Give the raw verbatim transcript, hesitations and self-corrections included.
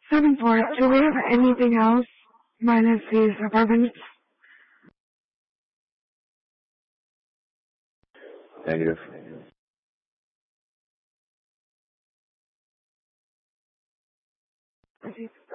Seven four. Do we have anything else minus these apartments? Negative. Okay.